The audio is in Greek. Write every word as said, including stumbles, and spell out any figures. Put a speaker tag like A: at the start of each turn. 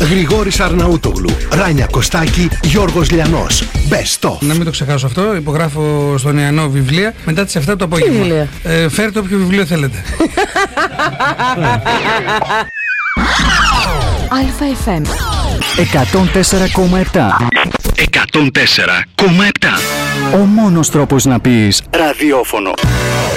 A: Γρηγόρης Αρναούτογλου, Ράνια Κωστάκη, Γιώργος Λιανός. Best of.
B: Να μην το ξεχάσω αυτό, υπογράφω στον Ιαννό βιβλία μετά τις επτά το απόγευμα. Ε, φέρτε όποιο βιβλίο θέλετε.
C: Αλφα εφ εμ
D: εκατόν τέσσερα κόμμα επτά.
A: εκατόν τέσσερα κόμμα επτά.
D: Ο μόνος τρόπος να πεις ραδιόφωνο.